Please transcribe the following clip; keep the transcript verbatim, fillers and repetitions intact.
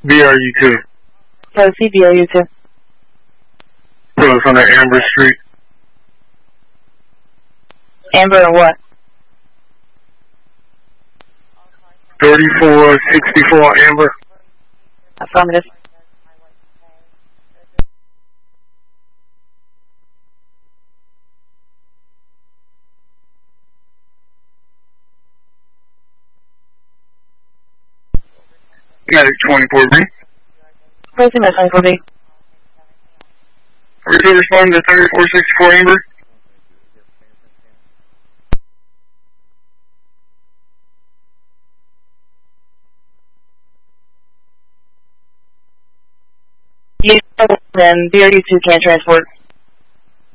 B R U two. Proceed, B R U two. Put us on the Amber Street. Amber or what? thirty-four sixty-four Amber. Affirmative. Medic twenty-four B. Proceed, Medic twenty-four B. Reserve respond to thirty-four sixty-four Amber. Then B R U two can't transport.